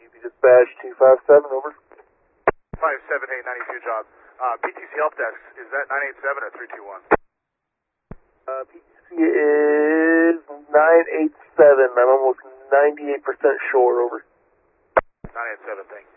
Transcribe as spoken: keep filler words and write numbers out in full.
Dispatch two five seven, over. five seven eight, ninety-two, John. Uh, P T C Help Desk, is that nine eight seven or three two one? Uh, P T C is nine eight seven. I'm almost ninety-eight percent sure, over. nine eight seven, thank you.